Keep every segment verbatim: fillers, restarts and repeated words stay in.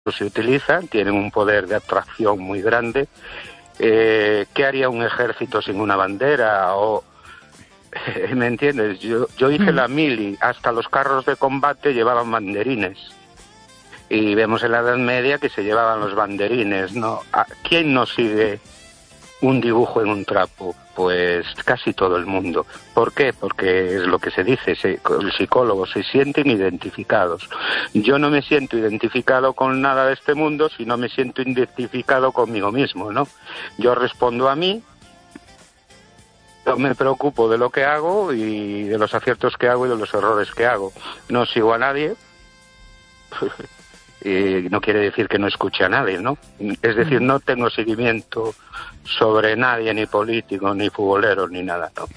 se utilizan, tienen un poder de atracción muy grande. Eh, ¿Qué haría un ejército sin una bandera? O, ¿me entiendes? Yo, yo hice mm. la mili, hasta los carros de combate llevaban banderines. Y vemos en la Edad Media que se llevaban los banderines, ¿no? ¿Quién no sigue un dibujo en un trapo? Pues casi todo el mundo. ¿Por qué? Porque es lo que se dice, se, los psicólogos se sienten identificados. Yo no me siento identificado con nada de este mundo, sino me siento identificado conmigo mismo, ¿no? Yo respondo a mí, yo me preocupo de lo que hago y de los aciertos que hago y de los errores que hago. No sigo a nadie. Y no quiere decir que no escuche a nadie, ¿no? Es decir, no tengo seguimiento sobre nadie, ni político, ni futbolero, ni nada, ¿no?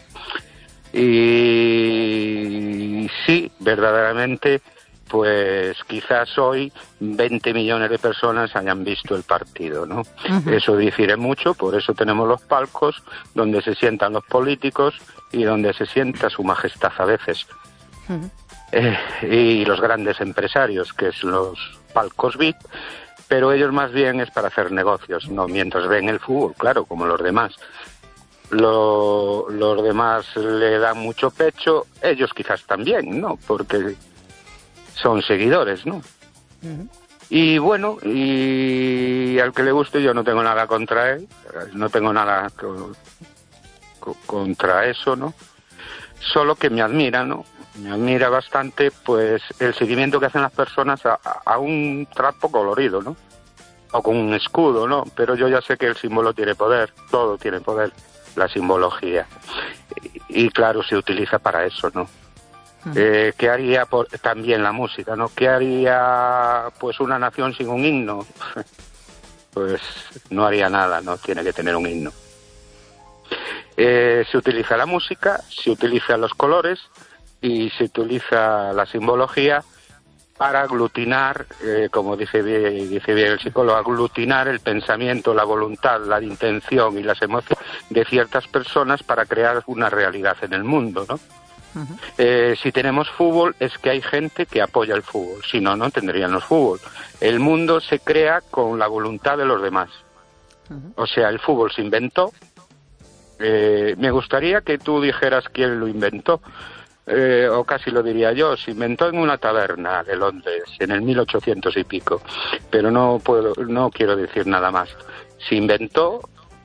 Y sí, verdaderamente, pues quizás hoy veinte millones de personas hayan visto el partido, ¿no? Uh-huh. Eso difiere mucho, por eso tenemos los palcos donde se sientan los políticos y donde se sienta su majestad a veces. Uh-huh. Eh, y los grandes empresarios, que es los palcos V I P, pero ellos más bien es para hacer negocios, no mientras ven el fútbol, claro, como los demás. Lo, los demás le dan mucho pecho, ellos quizás también, ¿no? Porque son seguidores, ¿no? Uh-huh. Y bueno, y al que le guste, yo no tengo nada contra él, no tengo nada co- co- contra eso, ¿no? Solo que me admira, ¿no? Me admira bastante, pues, el seguimiento que hacen las personas a, a un trapo colorido, ¿no? O con un escudo, ¿no? Pero yo ya sé que el símbolo tiene poder, todo tiene poder, la simbología. Y, y claro, se utiliza para eso, ¿no? Uh-huh. Eh, ¿Qué haría por, también la música, ¿no? ¿Qué haría, pues, una nación sin un himno? Pues no haría nada, ¿no? Tiene que tener un himno. Eh, se utiliza la música, se utilizan los colores y se utiliza la simbología para aglutinar, eh, como dice bien, dice bien el psicólogo, aglutinar el pensamiento, la voluntad, la intención y las emociones de ciertas personas para crear una realidad en el mundo, ¿no? Uh-huh. Eh, si tenemos fútbol es que hay gente que apoya el fútbol, si no, no tendríamos fútbol. El mundo se crea con la voluntad de los demás. Uh-huh. O sea, el fútbol se inventó. Eh, me gustaría que tú dijeras quién lo inventó. Eh, o casi lo diría yo, se inventó en una taberna de Londres en el mil ochocientos y pico, pero no puedo, no quiero decir nada más. Se inventó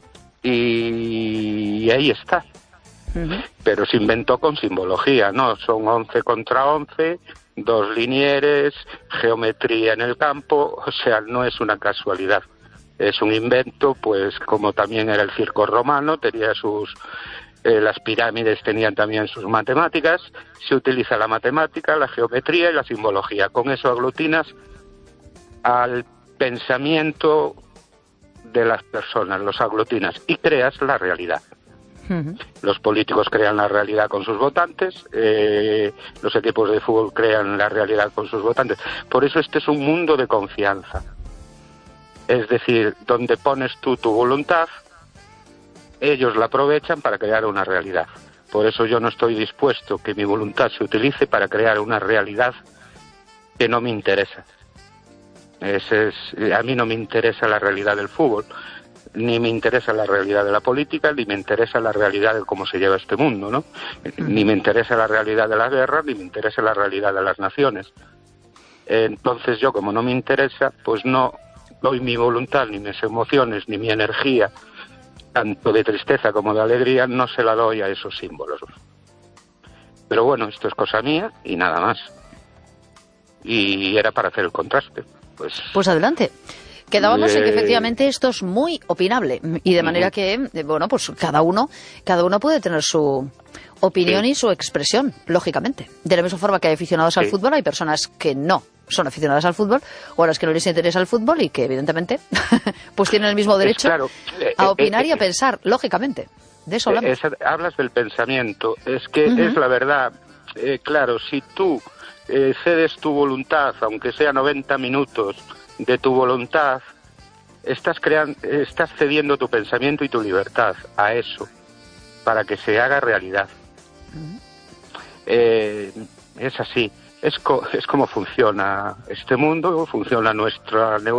y, y ahí está. Uh-huh. Pero se inventó con simbología, ¿no? Son once contra once, dos linieres, geometría en el campo, o sea, no es una casualidad. Es un invento, pues como también era el circo romano, tenía sus... Eh, las pirámides tenían también sus matemáticas, se utiliza la matemática, la geometría y la simbología. Con eso aglutinas al pensamiento de las personas, los aglutinas y creas la realidad. Uh-huh. Los políticos crean la realidad con sus votantes, eh, los equipos de fútbol crean la realidad con sus votantes. Por eso este es un mundo de confianza. Es decir, donde pones tú tu voluntad, ellos la aprovechan para crear una realidad. Por eso yo no estoy dispuesto que mi voluntad se utilice para crear una realidad que no me interesa. Ese es, a mí no me interesa la realidad del fútbol, ni me interesa la realidad de la política, ni me interesa la realidad de cómo se lleva este mundo, ¿no? Ni me interesa la realidad de la guerra, ni me interesa la realidad de las naciones. Entonces yo, como no me interesa, pues no doy mi voluntad, ni mis emociones, ni mi energía, tanto de tristeza como de alegría, no se la doy a esos símbolos. Pero bueno, esto es cosa mía y nada más. Y era para hacer el contraste. Pues, pues adelante. Quedábamos eh... en que efectivamente esto es muy opinable y de manera uh-huh. que, bueno, pues cada uno, cada uno puede tener su opinión sí. y su expresión, lógicamente. De la misma forma que hay aficionados sí. al fútbol, hay personas que no son aficionadas al fútbol o a las que no les interesa el fútbol y que evidentemente pues tienen el mismo derecho claro, eh, a opinar eh, eh, y a pensar, lógicamente. De eso hablamos. Es, hablas del pensamiento, es que uh-huh. es la verdad. Eh, claro, si tú eh, cedes tu voluntad, aunque sea noventa minutos de tu voluntad, estás creando, estás cediendo tu pensamiento y tu libertad a eso para que se haga realidad. Uh-huh. Eh, es así. es, co es como funciona este mundo, funciona nuestra neurona.